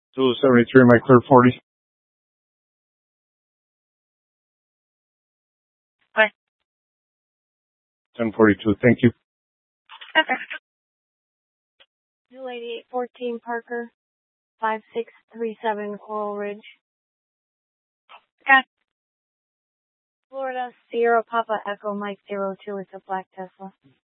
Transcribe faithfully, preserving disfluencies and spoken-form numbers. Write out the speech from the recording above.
two seventy-three, my clear forty. Bye. ten forty-two, thank you. Okay. New Lady eight fourteen Parker, five six three seven Coral Ridge. Okay. Florida, Sierra Papa Echo Mike zero two, it's a black Tesla.